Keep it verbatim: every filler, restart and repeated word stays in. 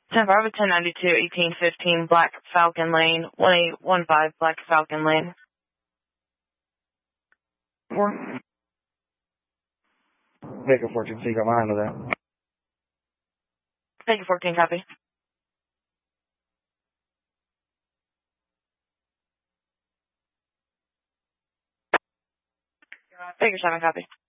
ten five, ten ninety-two, eighteen fifteen, Black Falcon Lane, one eight one five, Black Falcon Lane. Four. Baker fourteen, so you got line with that. Baker fourteen, copy. Baker seven, copy.